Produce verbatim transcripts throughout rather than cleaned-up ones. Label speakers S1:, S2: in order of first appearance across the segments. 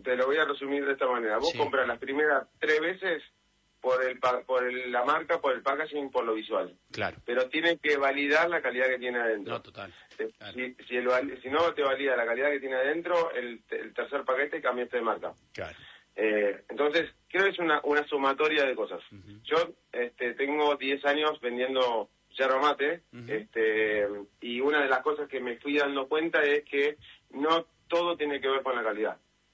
S1: te lo voy a resumir de esta manera. Vos
S2: sí. compras
S1: las primeras tres veces por el por el, la marca, por el packaging, por lo visual.
S2: Claro.
S1: Pero tienen que validar la calidad que tiene adentro.
S2: No, total. Claro.
S1: Si, si, el, si no te valida la calidad que tiene adentro, el, el tercer paquete cambiaste de marca.
S2: Claro.
S1: Eh, entonces, creo que es una, una sumatoria de cosas.
S2: Uh-huh.
S1: Yo este, tengo diez años vendiendo yerba mate, uh-huh. este, y una de las cosas que me fui dando cuenta es que no todo tiene que ver con la calidad.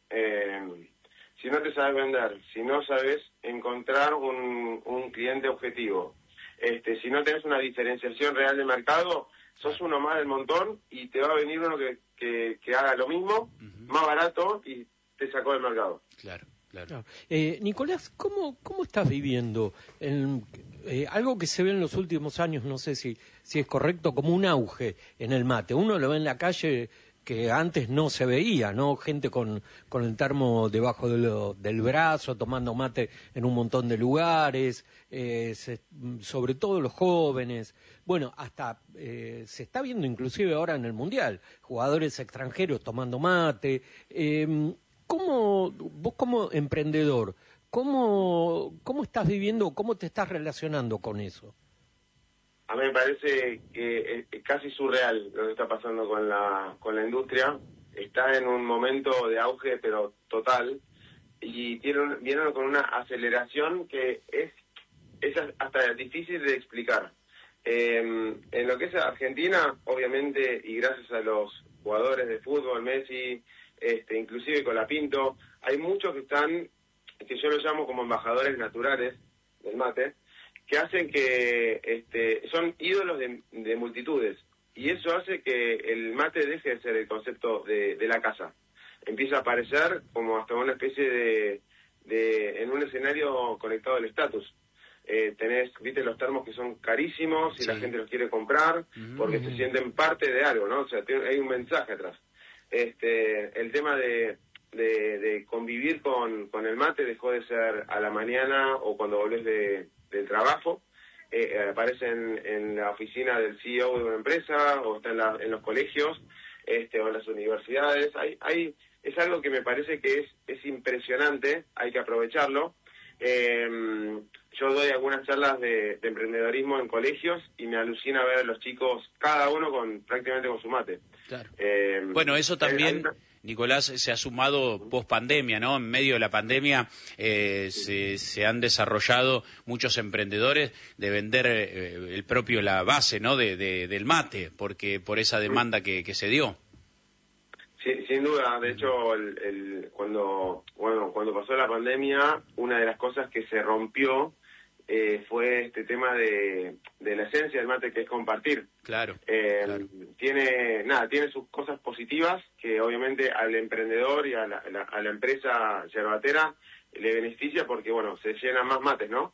S1: Eh, si no te sabes vender, si no sabes encontrar un, un cliente objetivo, este, si no tenés una diferenciación real de mercado, sos uno más del montón y te va a venir uno que, que, que haga lo mismo, uh-huh. más barato y te sacó del mercado.
S2: Claro, claro.
S3: claro. Eh, Nicolás, ¿cómo, cómo estás viviendo el, eh, algo que se ve en los últimos años, no sé si, si es correcto, como un auge en el mate? Uno lo ve en la calle que antes no se veía, ¿no? Gente con, con el termo debajo de lo, del brazo, tomando mate en un montón de lugares, eh, se, sobre todo los jóvenes. Bueno, hasta eh, se está viendo inclusive ahora en el Mundial, jugadores extranjeros tomando mate. Eh, ¿cómo, vos como emprendedor, cómo, cómo estás viviendo, cómo te estás relacionando con eso?
S1: A mí me parece que es casi surreal lo que está pasando con la con la industria. Está en un momento de auge, pero total, y tienen, vienen con una aceleración que es, es hasta difícil de explicar. Eh, en lo que es Argentina, obviamente, y gracias a los jugadores de fútbol, Messi, este, inclusive Colapinto, hay muchos que están, que yo los llamo como embajadores naturales del mate, que hacen que este, son ídolos de, de multitudes, y eso hace que el mate deje de ser el concepto de, de la casa. Empieza a aparecer como hasta una especie de, de en un escenario conectado al estatus. Eh, tenés, viste, los termos que son carísimos y sí. la gente los quiere comprar mm. porque se sienten parte de algo, ¿no? O sea, tiene, hay un mensaje atrás. Este, el tema de, de, de convivir con, con el mate dejó de ser a la mañana o cuando volvés de del trabajo, eh, aparece en, en la oficina del C E O de una empresa, o está en, la, en los colegios, este, o en las universidades. Hay, hay, es algo que me parece que es, es impresionante, hay que aprovecharlo. Eh, yo doy algunas charlas de, de emprendedorismo en colegios y me alucina ver a los chicos, cada uno con prácticamente con su mate.
S2: Claro.
S1: Eh,
S2: bueno, eso también...
S1: Eh,
S2: Nicolás, se ha sumado post-pandemia, ¿no? En medio de la pandemia eh, se, se han desarrollado muchos emprendedores de vender eh, el propio, la base, ¿no? De, de, del mate, porque por esa demanda que, que se dio.
S1: Sí, sin duda. De hecho, el, el, cuando, bueno, cuando pasó la pandemia, una de las cosas que se rompió eh, fue este tema de, de la esencia del mate, que es compartir.
S2: Claro,
S1: eh,
S2: claro.
S1: Tiene, nada, tiene sus cosas positivas, que obviamente al emprendedor y a la, la, a la empresa yerbatera le beneficia porque, bueno, se llenan más mates, ¿no?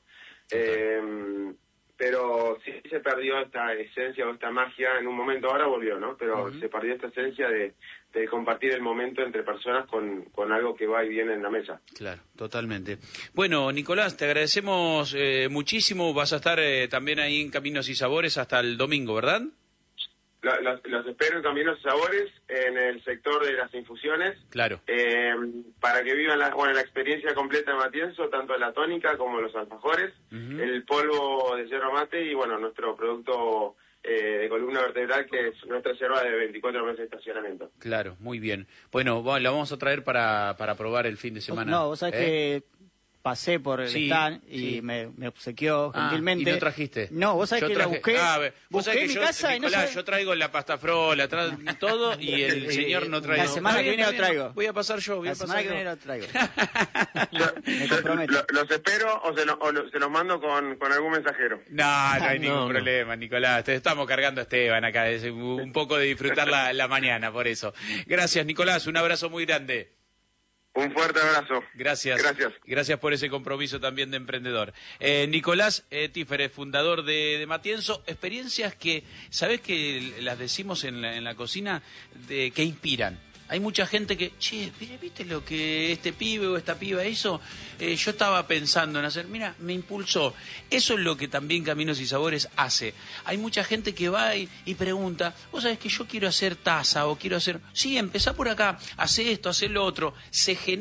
S1: Eh, pero sí se perdió esta esencia o esta magia en un momento, ahora volvió, ¿no? Pero uh-huh. se perdió esta esencia de, de compartir el momento entre personas con, con algo que va y viene en la mesa.
S2: Claro, totalmente. Bueno, Nicolás, te agradecemos eh, muchísimo. Vas a estar eh, también ahí en Caminos y Sabores hasta el domingo, ¿verdad?
S1: Los, los, los espero en Caminos y Sabores, en el sector de las infusiones.
S2: Claro.
S1: Eh, para que vivan la, bueno, la experiencia completa de Matienzo, tanto la tónica como los alfajores, uh-huh. el polvo de yerba mate y, bueno, nuestro producto eh, de columna vertebral, que es nuestra yerba de veinticuatro meses de estacionamiento.
S2: Claro, muy bien. Bueno, la vamos a traer para, para probar el fin de semana.
S4: No, vos sabés
S2: ¿eh?
S4: que pasé por el
S2: sí,
S4: stand y
S2: sí.
S4: me, me obsequió
S2: ah,
S4: gentilmente.
S2: ¿Y no trajiste?
S4: No, vos sabés
S2: yo
S4: que
S2: traje,
S4: la busqué,
S2: ah, vos
S4: busqué
S2: sabés que
S4: mi
S2: yo,
S4: casa
S2: Nicolás,
S4: y no sabés...
S2: yo traigo la pasta frola, traigo todo y el señor no trae.
S4: La semana que viene lo traigo.
S2: Voy a pasar yo, voy
S4: La
S2: a pasar
S4: semana que
S2: yo.
S4: viene lo traigo.
S1: yo,
S4: me comprometo.
S1: Lo, los espero o se, lo, o lo, se los mando con, con algún mensajero.
S2: No, no hay
S3: no,
S2: ningún
S3: no.
S2: problema, Nicolás. Te estamos cargando a Esteban acá. Es un poco de disfrutar la, la mañana, por eso. Gracias, Nicolás. Un abrazo muy grande.
S1: Un fuerte abrazo.
S2: Gracias.
S1: Gracias.
S2: Gracias por ese compromiso también de emprendedor. Eh, Nicolás eh, Tíferes, fundador de, de Matienzo. Experiencias que, ¿sabés que las decimos en la, en la cocina? De, que inspiran. Hay mucha gente que, che, ¿viste lo que este pibe o esta piba hizo? Eh, yo estaba pensando en hacer, mira, me impulsó. Eso es lo que también Caminos y Sabores hace. Hay mucha gente que va y, y pregunta, vos sabés que yo quiero hacer taza o quiero hacer... Sí, empezá por acá, hace esto, hace lo otro. Se genera